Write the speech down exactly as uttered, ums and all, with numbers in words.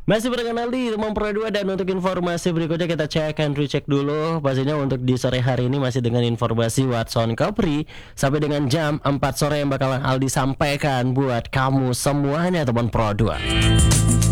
Masih barengan Aldi, teman Pro dua. Dan untuk informasi berikutnya kita cek and recheck dulu. Pastinya untuk di sore hari ini masih dengan informasi Watson Capri sampai dengan jam empat sore yang bakal Aldi sampaikan buat kamu semuanya teman Pro dua.